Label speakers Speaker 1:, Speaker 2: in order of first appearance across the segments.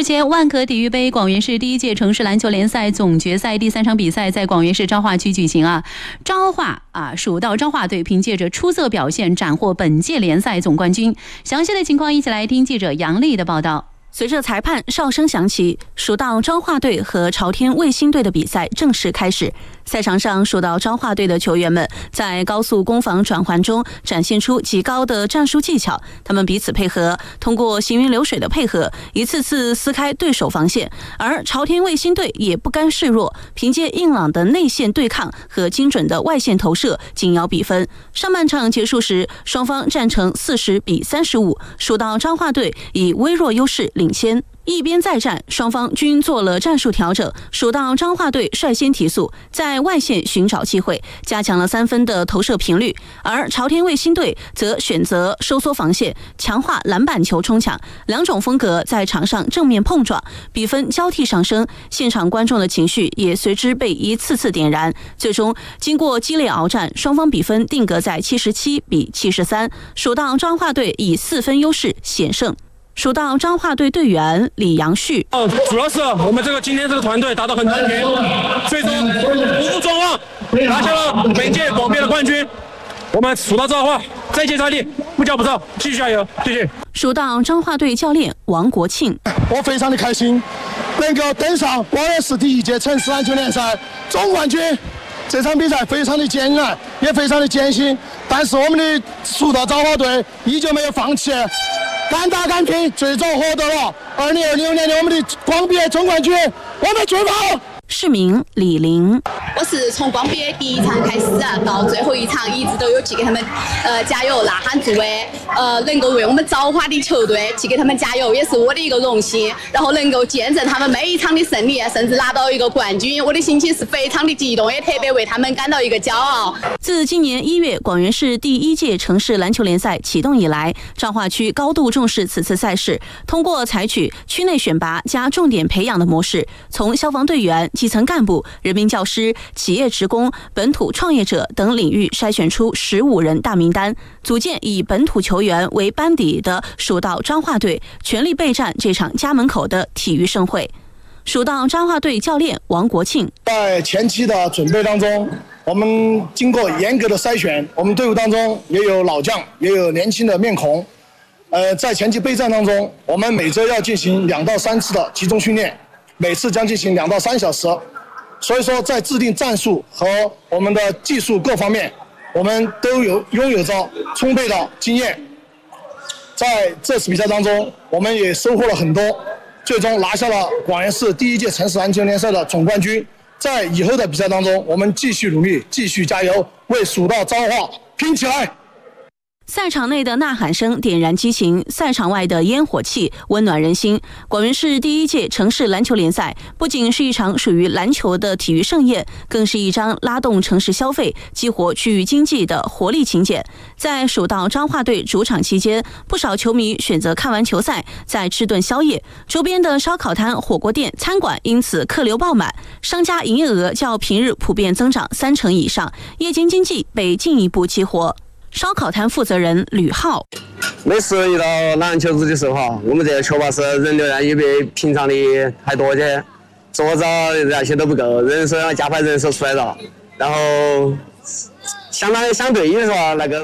Speaker 1: 日前，万科体育杯广元市第一届城市篮球联赛总决赛第3场比赛在广元市彰化区举行蜀道彰化队凭借着出色表现斩获本届联赛总冠军。详细的情况一起来听记者杨丽的报道。
Speaker 2: 随着裁判哨声响起，蜀道彰化队和朝天卫星队的比赛正式开始。赛场上，蜀道彰化队的球员们在高速攻防转换中展现出极高的战术技巧，他们彼此配合，通过行云流水的配合，一次次撕开对手防线。而朝天卫星队也不甘示弱，凭借硬朗的内线对抗和精准的外线投射，紧咬比分。上半场结束时，双方战成40比35，蜀道彰化队以微弱优势领先。一边再战，双方均做了战术调整。蜀道彰化队率先提速，在外线寻找机会，加强了3分的投射频率；而朝天卫星队则选择收缩防线，强化篮板球冲抢。两种风格在场上正面碰撞，比分交替上升，现场观众的情绪也随之被一次次点燃。最终，经过激烈鏖战，双方比分定格在77比73，蜀道彰化队以4分优势险胜。蜀道彰化队队员李阳旭，
Speaker 3: 主要是我们今天这个团队打得很团结，最终不负众望，拿下了本届广杯的冠军。我们蜀道彰化再接再厉，不骄不躁，继续加油！谢谢。
Speaker 2: 蜀道彰化队教练王国庆，
Speaker 4: 我非常的开心，能够登上广元市第1届城市篮球联赛总冠军。这场比赛非常的艰难，也非常的艰辛，但是我们的蜀道彰化队依旧没有放弃，敢打敢拼，最终获得了2026年的我们的广杯总冠军。我们追跑！
Speaker 2: 市民李玲，
Speaker 5: 我是从广杯第1场开始到最后1场，一直都有去给他们加油呐喊助威，能够为我们彰化的球队去给他们加油，也是我的一个荣幸。然后能够见证他们每一场的胜利，甚至拿到一个冠军，我的心情是非常的激动，也特别为他们感到一个骄傲。
Speaker 2: 自今年1月广元市第1届城市篮球联赛启动以来，彰化区高度重视此次赛事，通过采取区内选拔加重点培养的模式，从消防队员、基层干部、人民教师、企业职工、本土创业者等领域筛选出15人大名单，组建以本土球员为班底的蜀道彰化队，全力备战这场家门口的体育盛会。蜀道彰化队教练王国庆，
Speaker 4: 在前期的准备当中，我们经过严格的筛选，我们队伍当中也有老将，也有年轻的面孔。在前期备战当中，我们每周要进行2到3次的集中训练，每次将进行2到3小时。所以说，在制定战术和我们的技术各方面，我们都拥有着充沛的经验。在这次比赛当中，我们也收获了很多，最终拿下了广元市第1届城市篮球联赛的总冠军。在以后的比赛当中，我们继续努力，继续加油，为蜀道彰化拼起来！
Speaker 2: 赛场内的呐喊声点燃激情，赛场外的烟火气温暖人心。广元市第1届城市篮球联赛不仅是一场属于篮球的体育盛宴，更是一张拉动城市消费、激活区域经济的活力请柬。在蜀道彰化队主场期间，不少球迷选择看完球赛再吃顿宵夜，周边的烧烤摊、火锅店、餐馆因此客流爆满，商家营业额较平日普遍增长3成以上，夜间经济被进一步激活。烧烤摊负责人吕浩，
Speaker 6: 每次一到篮球日的时候哈，我们这球吧是人流量也比平常的还多些，桌子那些都不够，人手要加派人手出来了，然后相对于说那个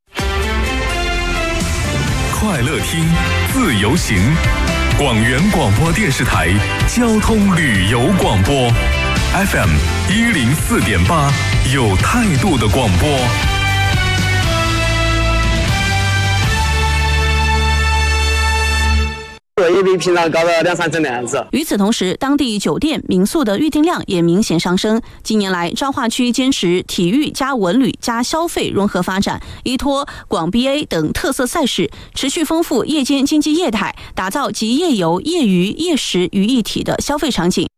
Speaker 7: 快乐听自由行，广元广播电视台交通旅游广播 FM 104.8，有态度的广播。
Speaker 6: 也比平常高了2-3成的样子。
Speaker 2: 与此同时，当地酒店、民宿的预订量也明显上升。近年来，彰化区坚持体育加文旅加消费融合发展，依托广 BA 等特色赛事，持续丰富夜间经济业态，打造集夜游、夜娱、夜食于一体的消费场景。